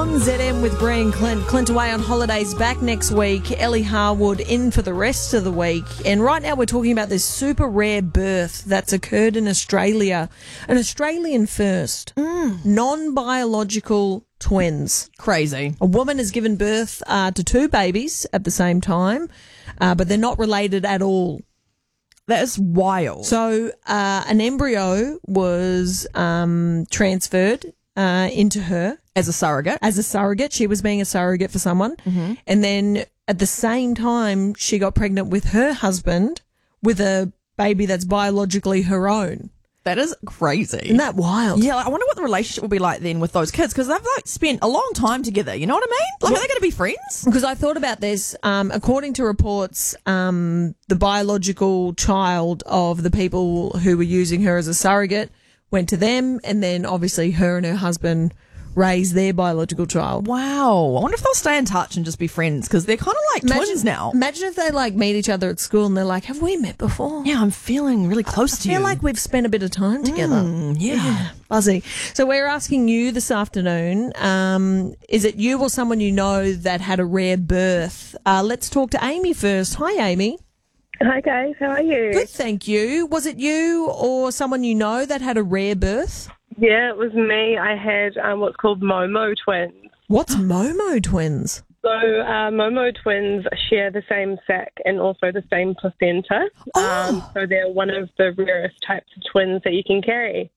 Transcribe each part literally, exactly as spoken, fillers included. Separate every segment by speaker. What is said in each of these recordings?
Speaker 1: on Z M with Brian Clint. Clint away on holidays, back next week. Ellie Harwood in for the rest of the week. And right now we're talking about this super rare birth that's occurred in Australia. An Australian first. Mm. Non-biological twins.
Speaker 2: Crazy.
Speaker 1: A woman has given birth uh, to two babies at the same time, uh, but they're not related at all.
Speaker 2: That is wild.
Speaker 1: So uh, an embryo was um, transferred uh, into her.
Speaker 2: As a surrogate?
Speaker 1: As a surrogate. She was being a surrogate for someone. Mm-hmm. And then at the same time, she got pregnant with her husband with a baby that's biologically her own.
Speaker 2: That is crazy.
Speaker 1: Isn't that wild?
Speaker 2: Yeah, I wonder what the relationship will be like then with those kids, because they've like spent a long time together. You know what I mean? Like, well, are they going to be friends?
Speaker 1: Because I thought about this. Um, according to reports, um, the biological child of the people who were using her as a surrogate went to them, and then obviously her and her husband raise their biological child.
Speaker 2: Wow. I wonder if they'll stay in touch and just be friends, because they're kind of like
Speaker 1: imagine,
Speaker 2: twins now.
Speaker 1: Imagine if they like meet each other at school and they're like, have we met before?
Speaker 2: Yeah, I'm feeling really close
Speaker 1: I
Speaker 2: to you.
Speaker 1: I feel like we've spent a bit of time together.
Speaker 2: Mm, yeah.
Speaker 1: yeah. Buzzy. So we're asking you this afternoon, um, is it you or someone you know that had a rare birth? Uh, let's talk to Amy first. Hi, Amy.
Speaker 3: Hi guys, how are you?
Speaker 1: Good, thank you. Was it you or someone you know that had a rare birth?
Speaker 3: Yeah, it was me. I had um, what's called Momo twins.
Speaker 1: What's Momo twins?
Speaker 3: So uh, Momo twins share the same sac and also the same placenta.
Speaker 1: Oh.
Speaker 3: Um, so they're one of the rarest types of twins that you can carry.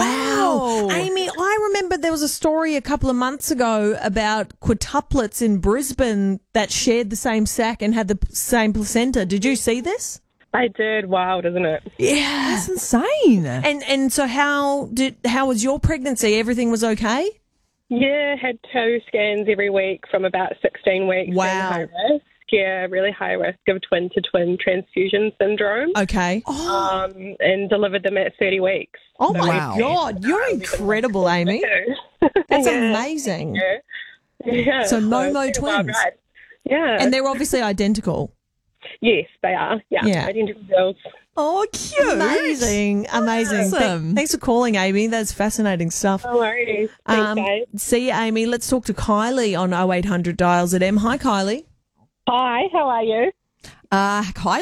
Speaker 1: Wow. Amy, I remember there was a story a couple of months ago about quintuplets in Brisbane that shared the same sac and had the same placenta. Did you see this?
Speaker 3: I did. Wild, isn't it?
Speaker 1: Yeah.
Speaker 2: That's insane.
Speaker 1: And and so how did how was your pregnancy? Everything was okay?
Speaker 3: Yeah, had two scans every week from about sixteen weeks.
Speaker 1: Wow.
Speaker 3: And high risk. Yeah, really high risk of twin-to-twin transfusion syndrome.
Speaker 1: Okay.
Speaker 3: Oh. Um, and delivered them at thirty weeks.
Speaker 1: Oh,
Speaker 3: so
Speaker 1: my
Speaker 2: wow.
Speaker 1: God. You're incredible, Amy. That's
Speaker 3: yeah.
Speaker 1: amazing.
Speaker 3: Yeah. Yeah.
Speaker 1: So Momo
Speaker 3: it's a wild
Speaker 1: twins.
Speaker 3: ride. Yeah.
Speaker 1: And they're obviously identical.
Speaker 3: Yes, they are. Yeah,
Speaker 1: Yeah.
Speaker 3: identical girls.
Speaker 2: Oh, cute.
Speaker 1: Amazing. Amazing.
Speaker 2: Awesome.
Speaker 1: Th- thanks for calling, Amy. That's fascinating stuff.
Speaker 3: No worries. Thanks,
Speaker 1: Um,
Speaker 3: guys.
Speaker 1: see you, Amy. Let's talk to Kylie on oh eight hundred dials at M. Hi, Kylie.
Speaker 3: Hi, how are you?
Speaker 2: Uh, Kai